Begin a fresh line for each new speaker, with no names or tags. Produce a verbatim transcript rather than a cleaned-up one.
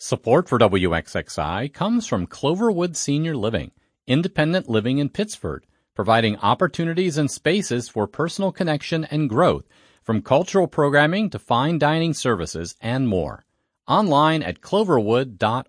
Support for W X X I comes from Cloverwood Senior Living, independent living in Pittsford, providing opportunities and spaces for personal connection and growth, from cultural programming to fine dining services and more. Online at cloverwood dot